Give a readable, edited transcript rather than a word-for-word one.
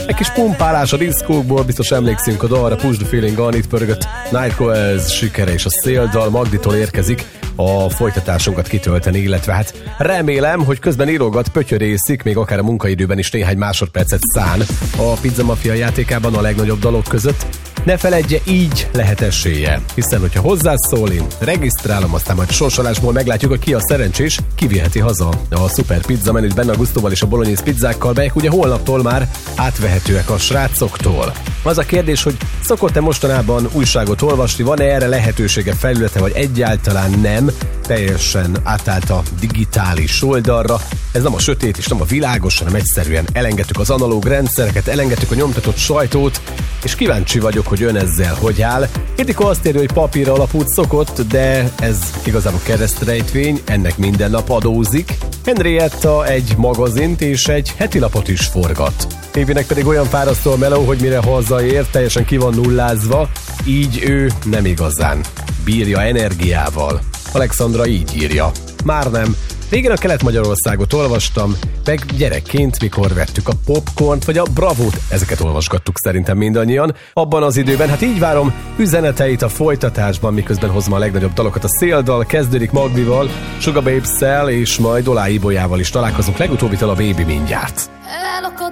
Egy kis pumpálás a diszkókból, biztos emlékszünk a dalra, Push the Feeling On, itt pörgött Nightcrawlers sikere, és a Széldal Magditól érkezik a folytatásunkat kitölteni, illetve hát remélem, hogy közben írogat, pötyörészik, még akár a munkaidőben is néhány másodpercet szán a Pizza Mafia játékában a legnagyobb dalok között. Ne feledje, így lehet esélye, hiszen hogyha hozzászól, én regisztrálom, aztán majd sorsolásból meglátjuk, hogy ki a szerencsés, kiviheti haza a szuper pizza menüt benne a Gusztóval és a bolognese pizzákkal, melyek ugye holnaptól már átvehetőek a srácoktól. Az a kérdés, hogy szokott-e mostanában újságot olvasni, van-e erre lehetősége, felülete, vagy egyáltalán nem, teljesen átállt a digitális oldalra. Ez nem a sötét és nem a világos, hanem egyszerűen elengedtük az analóg rendszereket, elengedtük a nyomtatott sajtót, és kíváncsi vagyok, hogy ön ezzel hogy áll. Ildikó azt írja, hogy papír alapút szokott, de ez igazából keresztrejtvény, ennek minden nap adózik. Henrietta egy magazint és egy heti lapot is forgat. Évinek pedig olyan fárasztó a meló, hogy mire hazaér, teljesen ki van nullázva, így ő nem igazán bírja energiával. Alexandra így írja. Már nem. Régen a Kelet-Magyarországot olvastam, meg gyerekként, mikor vettük a Popcornt vagy a Bravót, ezeket olvasgattuk szerintem mindannyian. Abban az időben, hát így várom üzeneteit a folytatásban, miközben hozom a legnagyobb dalokat a Széldal, kezdődik Magdival, Sugar Babes-szel, és majd Olá Ibolyával is találkozunk, legutóbbitől a Baby mindjárt.